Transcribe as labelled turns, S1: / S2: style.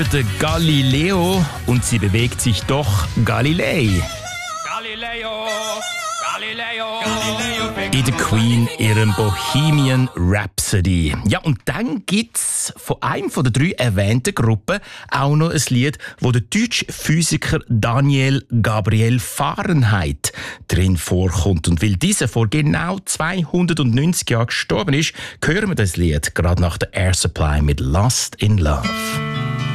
S1: Der Galileo und sie bewegt sich doch Galilei.
S2: Galileo, Galileo, Galileo.
S1: In der Queen ihrem Bohemian Rhapsody. Ja, und dann gibt's von einem von der 3 erwähnten Gruppen auch noch ein Lied, wo der deutsche Physiker Daniel Gabriel Fahrenheit drin vorkommt. Und weil dieser vor genau 290 Jahren gestorben ist, hören wir das Lied gerade nach der Air Supply mit Lost in Love.